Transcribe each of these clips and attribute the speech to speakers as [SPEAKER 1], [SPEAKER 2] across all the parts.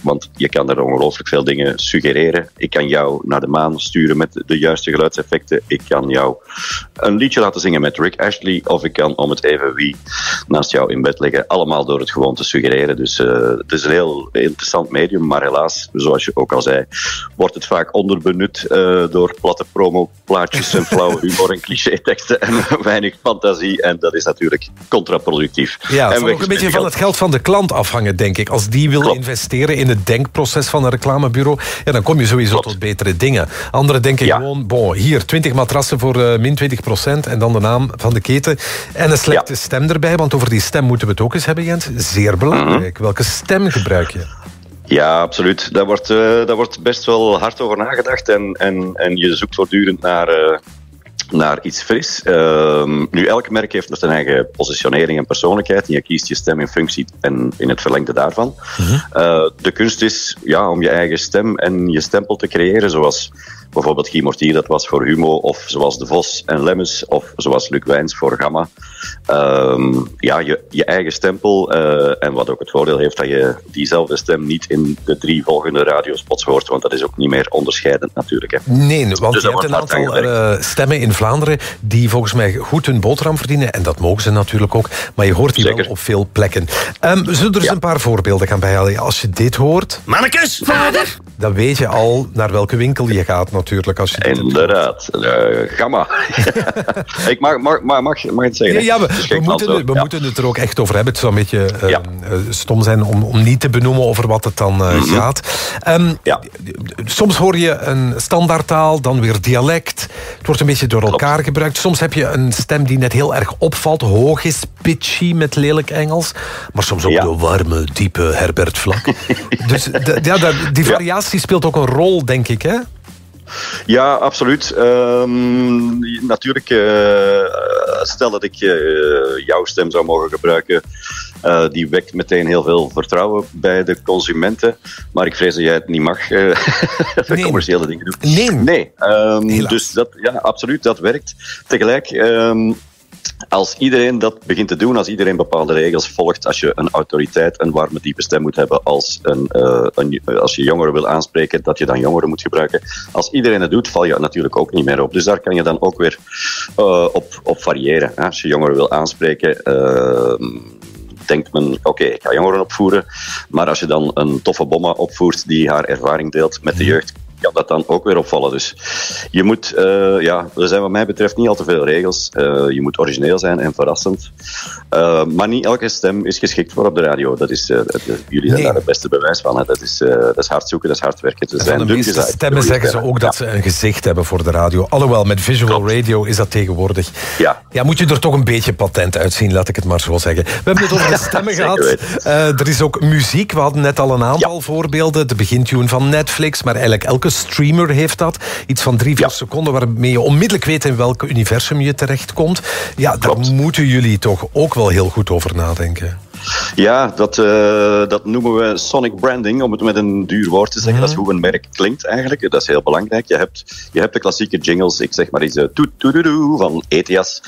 [SPEAKER 1] want je kan er ongelooflijk veel dingen suggereren. Ik kan jou naar de maan sturen met de juiste geluidseffecten. Ik kan jou een liedje laten zingen met Rick Astley, of ik kan om het even wie naast jou in bed leggen. Allemaal door het gewoon te suggereren. Dus het is een heel interessant medium, maar helaas, zoals je ook al zei, wordt het vaak onderbenut door platte promoplaatjes en flauwe humor en clichéteksten en weinig fantasie. En dat is natuurlijk contraproductief.
[SPEAKER 2] Ja, het zal ook een beetje van het geld van de klant afhangen, denk ik. Als die wil investeren in het denkproces van een reclamebureau, ja, dan kom je sowieso tot betere dingen. Anderen denken gewoon, hier, 20 matrassen voor min 20% en dan de naam van de keten. En een slechte stem erbij, want over die stem moeten we het ook eens hebben, Jens. Zeer belangrijk. Welke stem gebruik je?
[SPEAKER 1] Ja, absoluut. Daar wordt best wel hard over nagedacht en je zoekt voortdurend naar iets fris. Nu, elk merk heeft zijn eigen positionering en persoonlijkheid en je kiest je stem in functie en in het verlengde daarvan. De kunst is om je eigen stem en je stempel te creëren, zoals bijvoorbeeld Guy Mortier, dat was voor Humo, of zoals De Vos en Lemmens, of zoals Luc Wijns voor Gamma. Je eigen stempel, en wat ook het voordeel heeft dat je diezelfde stem niet in de 3 volgende radiospots hoort, want dat is ook niet meer onderscheidend natuurlijk. Hè.
[SPEAKER 2] Nee, want dus je hebt een aantal stemmen in Vlaanderen die volgens mij goed hun boterham verdienen, en dat mogen ze natuurlijk ook, maar je hoort die wel op veel plekken. We zullen er eens een paar voorbeelden gaan bijhalen. Als je dit hoort...
[SPEAKER 3] Mannekes! Vader!
[SPEAKER 2] Dan weet je al naar welke winkel je gaat natuurlijk. Als je
[SPEAKER 1] inderdaad. Gamma. Ik mag het zeggen.
[SPEAKER 2] Ja, we moeten het er ook echt over hebben. Het zou een beetje stom zijn om niet te benoemen over wat het dan gaat. Soms hoor je een standaardtaal, dan weer dialect. Het wordt een beetje door elkaar gebruikt. Soms heb je een stem die net heel erg opvalt. Hoog is, pitchy met lelijk Engels. Maar soms ook de warme, diepe Herbert Vlak. Dus die variatie speelt ook een rol, denk ik, hè?
[SPEAKER 1] Ja, absoluut. Natuurlijk, stel dat ik jouw stem zou mogen gebruiken, die wekt meteen heel veel vertrouwen bij de consumenten. Maar ik vrees dat jij het niet mag, de commerciële dingen doen. Nee. Dus absoluut, dat werkt. Tegelijk... als iedereen dat begint te doen, als iedereen bepaalde regels volgt, als je een autoriteit, een warme, diepe stem moet hebben, als je jongeren wil aanspreken, dat je dan jongeren moet gebruiken. Als iedereen het doet, val je natuurlijk ook niet meer op. Dus daar kan je dan ook weer op variëren. Hè. Als je jongeren wil aanspreken, denkt men, oké, ik ga jongeren opvoeren. Maar als je dan een toffe bomma opvoert die haar ervaring deelt met de jeugd, kan dat dan ook weer opvallen. Dus je moet, er zijn wat mij betreft niet al te veel regels. Je moet origineel zijn en verrassend. Maar niet elke stem is geschikt voor op de radio. Dat is, jullie zijn daar het beste bewijs van. Hè. Dat is hard zoeken, dat is hard werken.
[SPEAKER 2] Van de meeste stemmen zeggen ze ook dat ze een gezicht hebben voor de radio. Alhoewel, met visual radio is dat tegenwoordig. Ja, moet je er toch een beetje patent uitzien, laat ik het maar zo zeggen. We hebben het over de stemmen gehad. Er is ook muziek. We hadden net al een aantal voorbeelden. De begintune van Netflix, maar eigenlijk elke streamer heeft dat. Iets van 3-4 seconden waarmee je onmiddellijk weet in welk universum je terechtkomt. Ja, daar moeten jullie toch ook wel heel goed over nadenken.
[SPEAKER 1] Ja, dat noemen we sonic branding, om het met een duur woord te zeggen. Dat is hoe een merk klinkt eigenlijk. Dat is heel belangrijk. Je hebt de klassieke jingles, ik zeg maar iets toet-toet-toet van ETIAS,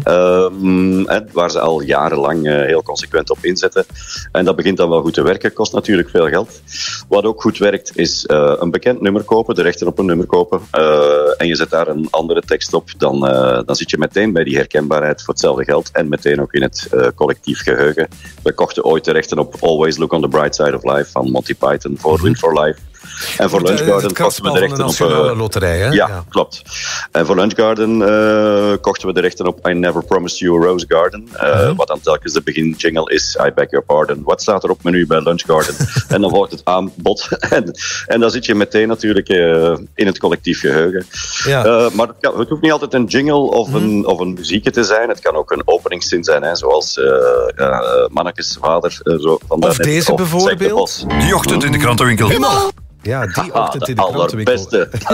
[SPEAKER 1] waar ze al jarenlang heel consequent op inzetten. En dat begint dan wel goed te werken, kost natuurlijk veel geld. Wat ook goed werkt, is een bekend nummer kopen, de rechten op een nummer kopen, en je zet daar een andere tekst op, dan zit je meteen bij die herkenbaarheid voor hetzelfde geld en meteen ook in het collectief geheugen. We kochten ooit de rechten op Always Look on the Bright Side of Life van Monty Python voor Win for Life. En voor Lunch Garden kochten we de rechten op...
[SPEAKER 2] loterij, hè?
[SPEAKER 1] Ja, klopt. En voor Lunch Garden kochten we de rechten op I Never Promised You a Rose Garden. Wat dan telkens de begin jingle is, I beg your pardon. Wat staat er op menu bij Lunch Garden? En dan wordt het aanbod. En dan zit je meteen natuurlijk in het collectief geheugen. Ja. Maar het hoeft niet altijd een jingle of een muziekje te zijn. Het kan ook een openingszin zijn, hè, zoals Mannekes vader.
[SPEAKER 2] Of deze bijvoorbeeld.
[SPEAKER 3] Die ochtend in de krantenwinkel.
[SPEAKER 2] Ja, die ochtend in de krantenwinkel.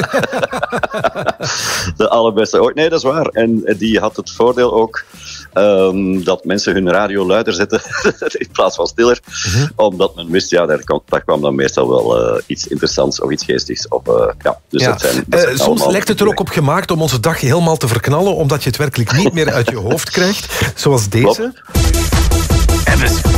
[SPEAKER 1] De allerbeste ooit. Nee, dat is waar. En die had het voordeel ook dat mensen hun radio luider zetten in plaats van stiller. Omdat men wist, daar kwam dan meestal wel iets interessants of iets geestigs. Dus
[SPEAKER 2] soms lijkt het er ook op gemaakt om onze dag helemaal te verknallen, omdat je het werkelijk niet meer uit je hoofd krijgt. Zoals deze.
[SPEAKER 3] En dus